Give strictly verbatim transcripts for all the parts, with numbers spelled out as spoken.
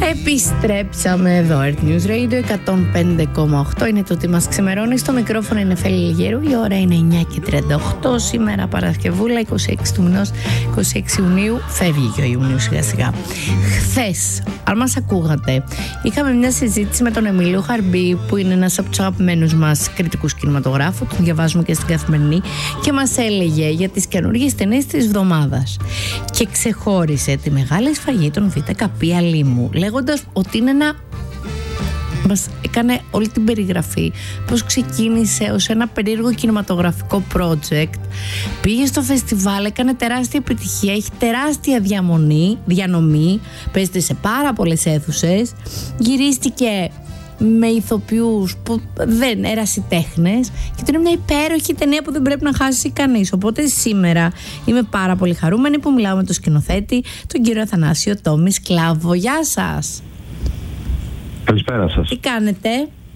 Επιστρέψαμε εδώ, Earth News Radio εκατόν πέντε κόμμα οκτώ. Είναι το τι μας ξημερώνει. Στο μικρόφωνο είναι Φέλη Λιγέρου. Η ώρα είναι εννιά και τριάντα οκτώ. Σήμερα Παρασκευούλα, είκοσι έξι του μηνός, είκοσι έξι Ιουνίου. Φεύγει και ο Ιούνιος σιγά σιγά. Χθες, αν μας ακούγατε, είχαμε μια συζήτηση με τον Εμίλιο Χαρμπή, που είναι ένας από τους αγαπημένους μας κριτικούς κινηματογράφου. Τον διαβάζουμε και στην Καθημερινή. Και μας έλεγε για τις καινούργιες ταινίες της εβδομάδας. Και ξεχώρισε τη μεγάλη σφαγή των Β' Καπή Αλήμου, λέγοντας ότι είναι ένα... Μας έκανε όλη την περιγραφή πώς ξεκίνησε ως ένα περίεργο κινηματογραφικό project, πήγε στο φεστιβάλ, έκανε τεράστια επιτυχία, έχει τεράστια διαμονή, διανομή, παίζεται σε πάρα πολλές αίθουσες, γυρίστηκε με ηθοποιούς που δεν ερασιτέχνες και είναι μια υπέροχη ταινία που δεν πρέπει να χάσει κανείς. Οπότε σήμερα είμαι πάρα πολύ χαρούμενη που μιλάω με τον σκηνοθέτη, τον κύριο Αθανάσιο Τόμι Σκλάβο. Γεια σας. Καλησπέρα σας. Τι κάνετε?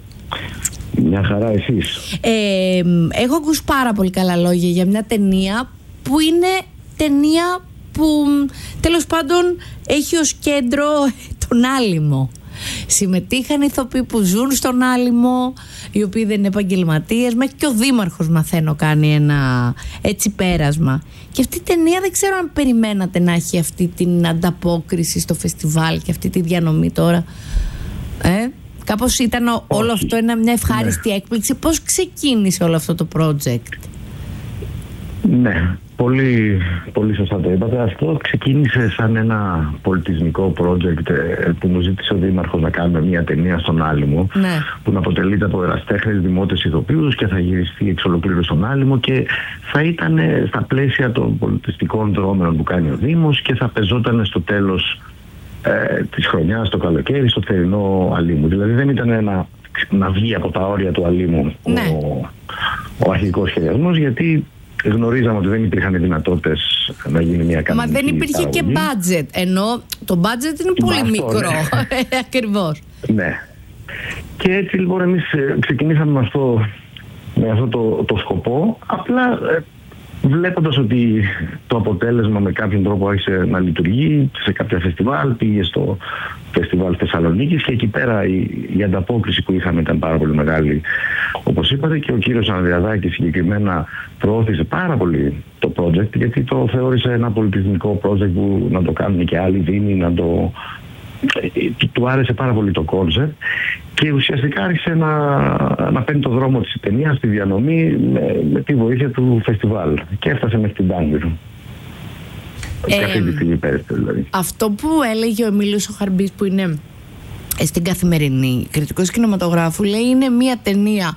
Μια χαρά, εσείς? Ε, έχω ακούσει πάρα πολύ καλά λόγια για μια ταινία που είναι ταινία που τέλος πάντων έχει ως κέντρο τον Άλυμο. Συμμετείχαν ηθοποιοί που ζουν στον Άλυμο, οι οποίοι δεν είναι επαγγελματίες, μέχρι και ο δήμαρχος, μαθαίνω, κάνει ένα έτσι πέρασμα. Και αυτή η ταινία δεν ξέρω αν περιμένατε να έχει αυτή την ανταπόκριση στο φεστιβάλ και αυτή τη διανομή τώρα. Ε, κάπως ήταν ό, όλο αυτό ένα, μια ευχάριστη ναι. έκπληξη. Πώς ξεκίνησε όλο αυτό το project? Ναι, πολύ, πολύ σωστά το είπατε. Αυτό ξεκίνησε σαν ένα πολιτισμικό project που μου ζήτησε ο Δήμαρχος να κάνουμε μια ταινία στον Άλυμο, ναι. που να αποτελείται από εραστέχνες, δημότες, ηθοποιούς και θα γυριστεί εξ ολοκλήρου στον Άλυμο και θα ήταν στα πλαίσια των πολιτιστικών δρόμενων που κάνει ο Δήμος και θα πεζόταν στο τέλος ε, της χρονιάς, το καλοκαίρι, στο θερινό Αλήμου. Δηλαδή δεν ήταν ένα, να βγει από τα όρια του Αλήμου ναι. ο, ο αρχικός σχεδιασμός, γιατί γνωρίζαμε ότι δεν υπήρχαν δυνατότητες να γίνει μια κανονική. Μα δεν υπήρχε παραγωγή. Και budget, ενώ το budget είναι πολύ αυτό, μικρό. Ναι. Ακριβώς. Ναι. Και έτσι λοιπόν εμείς ξεκινήσαμε με αυτό, με αυτό το, το σκοπό, απλά βλέποντας ότι το αποτέλεσμα με κάποιον τρόπο άρχισε να λειτουργεί σε κάποια φεστιβάλ, πήγε στο φεστιβάλ Θεσσαλονίκης και εκεί πέρα η, η ανταπόκριση που είχαμε ήταν πάρα πολύ μεγάλη, όπως είπατε, και ο κύριος Ανδριαδάκης συγκεκριμένα προώθησε πάρα πολύ το project, γιατί το θεώρησε ένα πολιτισμικό project που να το κάνουν και άλλοι δήμοι, να το... του άρεσε πάρα πολύ το κόνσεπτ και ουσιαστικά άρχισε να, να παίρνει το δρόμο της ταινίας στη διανομή με, με τη βοήθεια του φεστιβάλ και έφτασε μέχρι την Τάγκυρο. Ε, δηλαδή. Αυτό που έλεγε ο Εμίλιος ο Χαρμπής, που είναι στην Καθημερινή κριτικός κινηματογράφου, λέει είναι μια ταινία